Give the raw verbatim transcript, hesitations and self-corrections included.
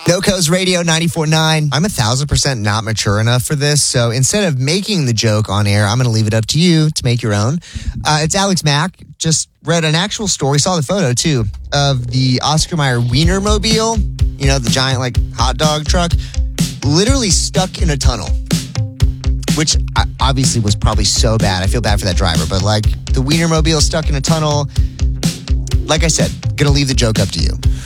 NoCo's Radio ninety-four point nine. I'm a thousand percent not mature enough for this, so instead of making the joke on air, I'm going to leave it up to you to make your own. Uh, it's Alex Mack. Just read an actual story, saw the photo too, of the Oscar Mayer Wienermobile, you know, the giant like hot dog truck, literally stuck in a tunnel, which obviously was probably so bad. I feel bad for that driver, but like the Wienermobile stuck in a tunnel. Like I said, going to leave the joke up to you.